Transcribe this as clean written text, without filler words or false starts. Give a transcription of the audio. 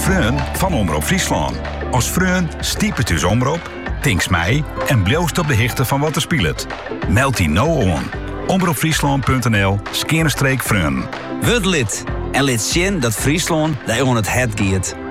Freun van Omroep Friesland. Als Freun stiep het dus omroep, tinks mij en bloost op de hichte van wat er speelt. Meld die nou aan. omroepfriesland.nl/Freun. Word lid en laat zien dat Friesland daar aan het hart giet.